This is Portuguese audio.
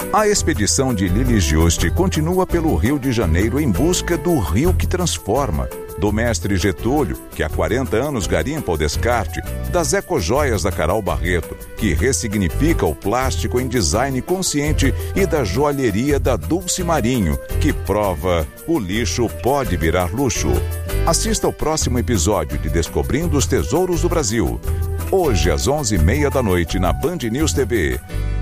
A expedição de Lili Giusti continua pelo Rio de Janeiro em busca do rio que transforma, do mestre Getúlio, que há 40 anos garimpa o descarte, das ecojoias da Carol Barreto, que ressignifica o plástico em design consciente, e da joalheria da Dulce Marinho, que prova o lixo pode virar luxo. Assista ao próximo episódio de Descobrindo os Tesouros do Brasil, hoje às 11h30 da noite na Band News TV.